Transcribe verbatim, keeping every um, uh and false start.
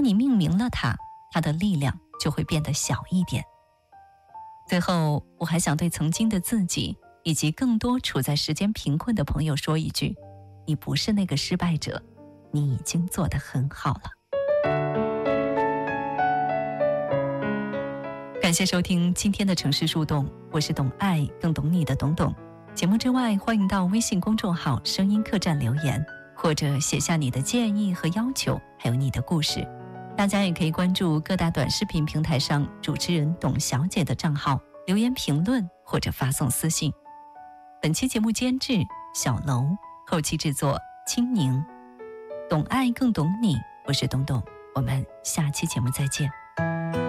当你命名了它，它的力量就会变得小一点。最后，我还想对曾经的自己以及更多处在时间贫困的朋友说一句，你不是那个失败者，你已经做得很好了。感谢收听今天的城市树洞，我是懂爱更懂你的懂懂。节目之外，欢迎到微信公众号声音客栈留言，或者写下你的建议和要求，还有你的故事。大家也可以关注各大短视频平台上主持人董小姐的账号，留言评论或者发送私信。本期节目监制小楼，后期制作青柠。懂爱更懂你，我是董董，我们下期节目再见。